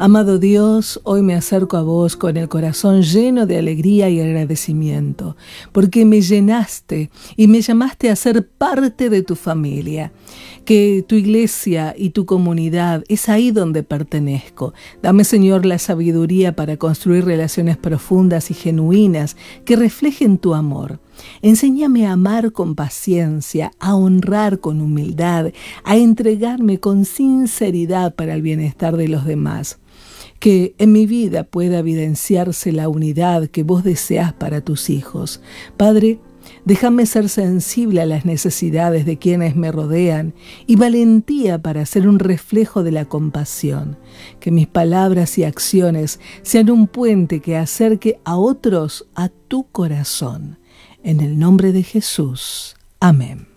Amado Dios, hoy me acerco a vos con el corazón lleno de alegría y agradecimiento, porque me llenaste y me llamaste a ser parte de tu familia. Que tu iglesia y tu comunidad es ahí donde pertenezco. Dame, Señor, la sabiduría para construir relaciones profundas y genuinas que reflejen tu amor. Enséñame a amar con paciencia, a honrar con humildad, a entregarme con sinceridad para el bienestar de los demás. Que en mi vida pueda evidenciarse la unidad que vos deseás para tus hijos. Padre, déjame ser sensible a las necesidades de quienes me rodean y valentía para ser un reflejo de la compasión. Que mis palabras y acciones sean un puente que acerque a otros a tu corazón. En el nombre de Jesús. Amén.